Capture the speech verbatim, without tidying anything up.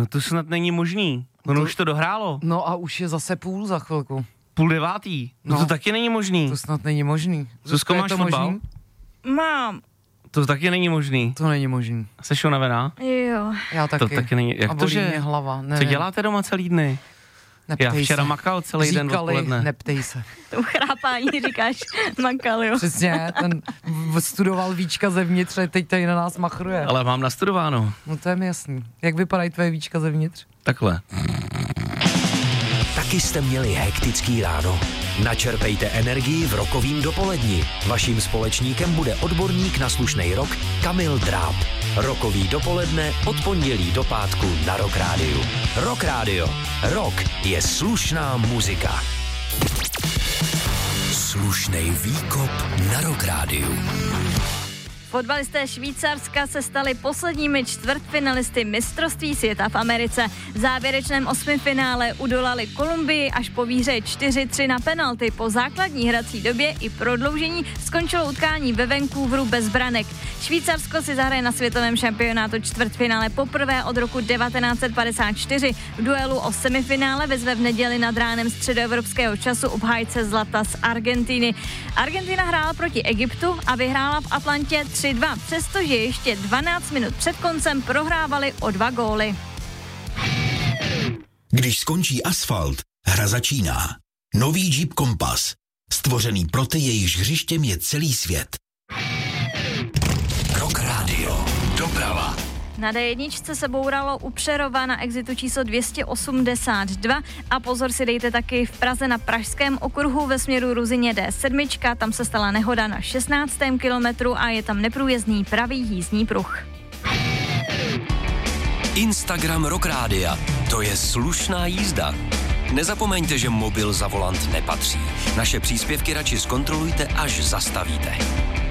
No to snad není možný. Ono to, už to dohrálo. No a už je zase půl za chvilku. Půl devátý. No, no to taky není možný. To snad není možný. Zuzko, máš fotbal? Mám. To taky není možný. To není možný. Seš unavená? Jo. Já taky. To taky není. Jak a to, že? Mě hlava, Co děláte doma celý dny? Neptej Já včera se. makal celý Říkali, den odpoledne. Neptej se. To chrápání říkáš makal, jo. Přesně, ten studoval víčka zevnitř a teď tady na nás machruje. Ale mám nastudováno. No to je mi jasný. Jak vypadají tvoje víčka zevnitř? Takhle. Taky jste měli hektický ráno. Načerpejte energii v rokovým dopoledni. Vaším společníkem bude odborník na slušnej rock Kamil Dráb. Rokový dopoledne od pondělí do pátku na Rock Rádiu. Rock Rádio. Rock je slušná muzika. Slušnej výkop na Rock Rádiu. Fotbalisté Švýcarska se stali posledními čtvrtfinalisty mistrovství světa v Americe. V závěrečném osmifinále udolali Kolumbii až po výhře čtyři tři na penalty. Po základní hrací době i prodloužení skončilo utkání ve Vancouveru bez branek. Švýcarsko si zahraje na světovém šampionátu čtvrtfinále poprvé od roku devatenáct set padesát čtyři. V duelu o semifinále vyzve v neděli nad ránem středoevropského času obhájce zlata z Argentiny. Argentina hrála proti Egyptu a vyhrála v Atlantě tři dva, přestože ještě dvanáct minut před koncem prohrávali o dva góly. Když skončí asfalt, hra začíná. Nový Jeep Compass. Stvořený pro ty, jejichž hřištěm je celý svět. Rock Radio. Doprava. Na dé jedna se bouralo u Přerova na exitu číslo dvě stě osmdesát dva a pozor si dejte taky v Praze na Pražském okruhu ve směru Ruzyně dé sedm, tam se stala nehoda na šestnáctém kilometru a je tam neprůjezdný pravý jízdní pruh. Instagram Rock Rádia. To je slušná jízda. Nezapomeňte, že mobil za volant nepatří. Naše příspěvky radši zkontrolujte, až zastavíte.